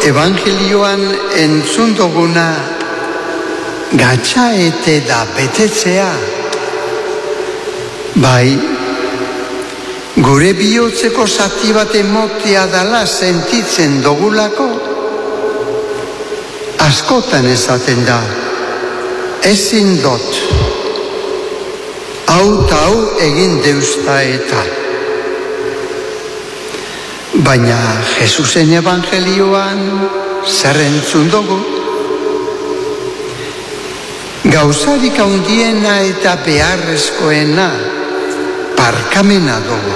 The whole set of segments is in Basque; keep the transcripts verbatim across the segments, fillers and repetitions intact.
evangelioan entzun duguna gatxaete da betetzea. Bai, gure bihotzeko zati bat emotea dala sentitzen dugulako, askotan esaten da, ezin dot, hau ta hau egin deusta eta. Baina Jesusen evangelioan zer entzun dugu? Gauzarik handiena eta beharrezkoena barkamena dugu.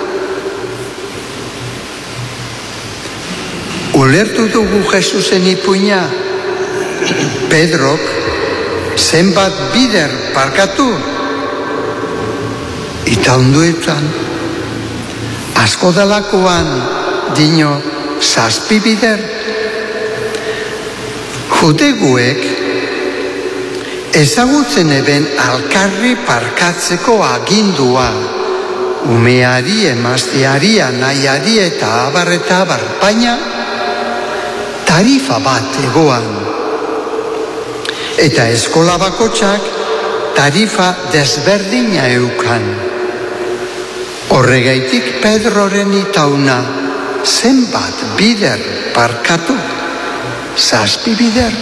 Ulertu dugu Jesusen ipuina, Pedrok zenbat bider barkatu, eta onduetan, asko dalakoan dino zazpi bider. Judeguek ezagutzen eben alkarri parkatzeko agindua, umeari, emazteari, anaiari eta abar eta abar, baina tarifa bat egoan. Eta eskola bakotxak tarifa desberdina eukan. Horregaitik Pedroren itauna zenbat bider parkatu, zazpi bider.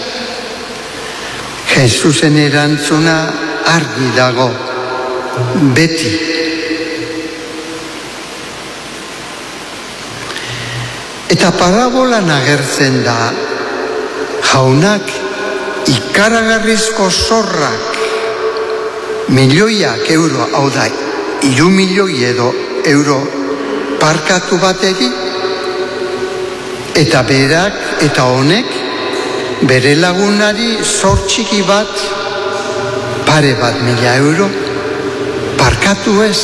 Jesusen erantzuna argi dago, beti. Eta parabolan agertzen da, jaunak ikaragarrizko zorrak, milioiak euro, hau da, iru milioi edo euro parkatu bateri, eta berak eta honek bere lagunari zortxiki bat, pare bat mila euro, parkatu ez.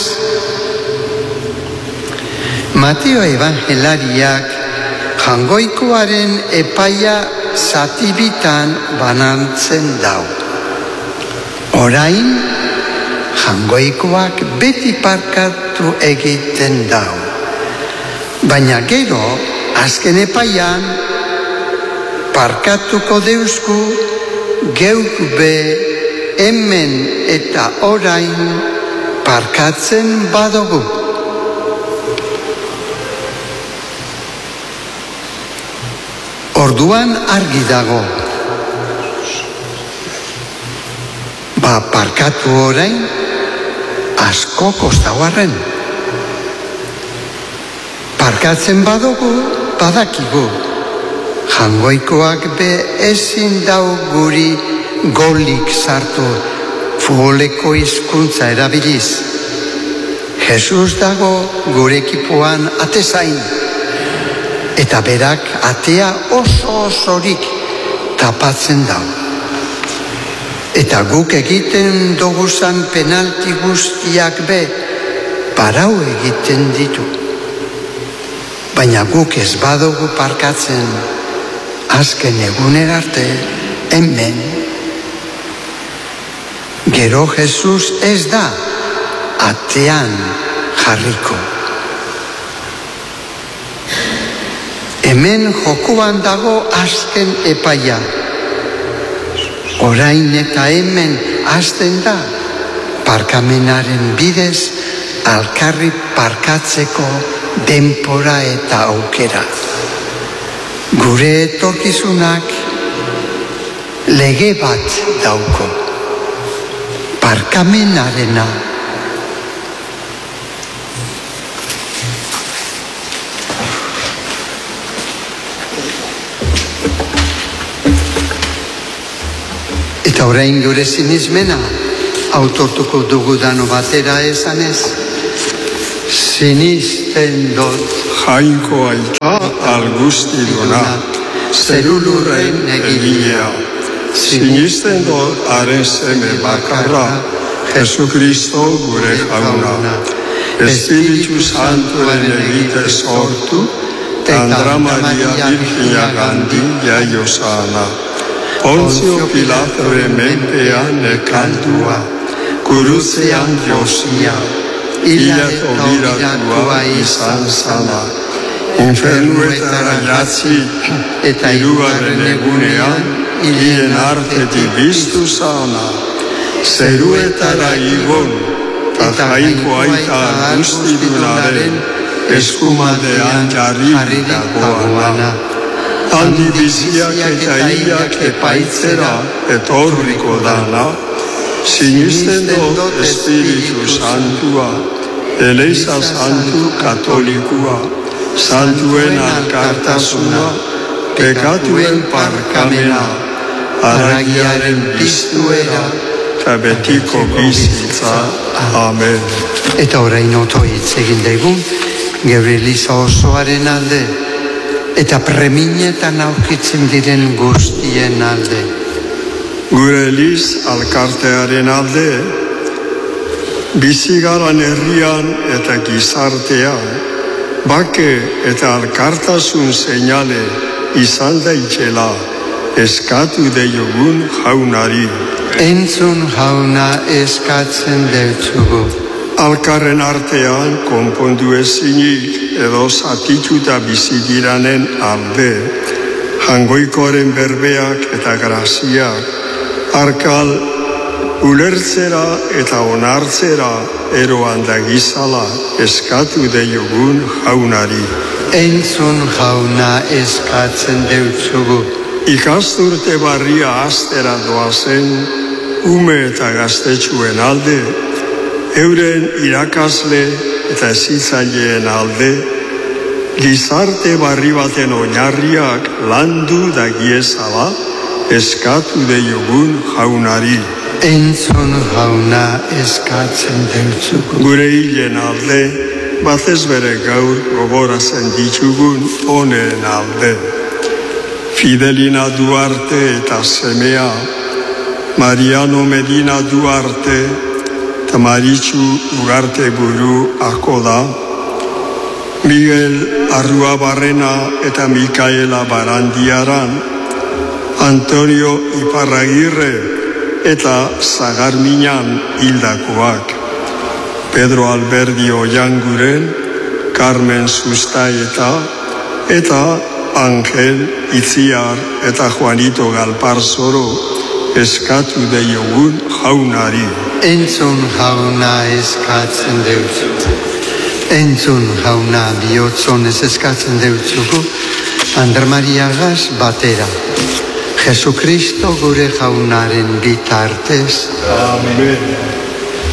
Mateo evangelariak jangoikoaren epaia zatibitan banantzen dau. Orain, jangoikoak beti parkatu egiten dau. Baina gero, azken epaian, parkatuko deusku geuk be hemen eta orain parkatzen badugu. Orduan argi dago, ba parkatu orain asko kostagarren. Parkatzen badugu badakigu, jangoikoak be ezin dau guri golik sartu futboleko hizkuntza erabiliz. Jesus dago gure ekipoan atezain, eta berak atea oso osorik tapatzen dau. Eta guk egiten doguzan penalti guztiak be parau egiten ditu. Baina guk ez badugu parkatzen azken eguner arte hemen. Gero Jesus ez da atean jarriko. Hemen jokoan dago azken epaia. Orain eta hemen hasten da parkamenaren bidez alkarri parkatzeko denpora eta aukera. Gure etorkizunak lege bat dauko, parkamenarena. Eta orain gure sinismena autortuko dugu dano batera esanez, sinisten dut Jainko aita algustiduna, zerulurren egilea. Sinisten dut haren seme bakarra, Jesukristo gure jauna. Espiritu Santuen egite sortu, Andra Maria Virginia Gandhi jaio sana. Ponzio Pilatoren menpean nekaldua, Kuruzean josia, hila tobiratua izan zana. infernuetara jatzi, eta hirugarren egunean, hilien artetik biztu zaona, zeruetara igon, eta jaiko aita guztidunaren eskumaldean jarri dagoana. Handi biziak eta hilak epaitzera etorriko dana, sinisten dut Espiritu Santua, Eliza Santu Katolikua, Santuen alkartasuna, pekatuen parkamena, haragiaren piztuera, eta betiko bizitza. Amen. Eta orain oto hitz egin dugu, geure Eliza osoaren alde, eta preminetan aurkitzen diren guztien alde. Gure Eliz alkartearen alde, bizigaran herrian eta gizartean, bake eta alkartasun seinale izan daitela eskatu deiogun jaunari. Entzun jauna eskatzen deutzugu. Alkarren artean konpondu ezinik edo zatituta bizigiranen alde, jangoikoaren berbeak eta graziak, arkal ulertzera eta onartzera eroan da gizala eskatu deiogun jaunari. Entzun jauna eskatzen deutzugu. Ikasturte barria astera doazen, ume eta gaztetxuen alde, euren irakasle eta ezitzaileen alde, gizarte barri baten oinarriak landu da giezala, eskatu deiogun jaunari. Entzun jauna eskatzen deutzugu. Gure hilen alde, batez bere gaur gogorazen ditugun honen alde. Fidelina Duarte eta semea, Mariano Medina Duarte, eta Maritxu Ugarte buru Akoda, Miguel Arrua Barrena eta Mikaela Barandiaran, Antonio Iparragirre eta Zagarminan hildakoak, Pedro Alberdi Oianguren, Carmen Sustaeta eta Angel Itziar eta Juanito Galparzoro eskatu deiogun jaunari. Entzun jauna eskatzen deutzugu. Entzun jauna bihotzonez eskatzen deutzugu, Ander Mariagaz batera. Jesukristo gure jaunaren bitartez. Amen.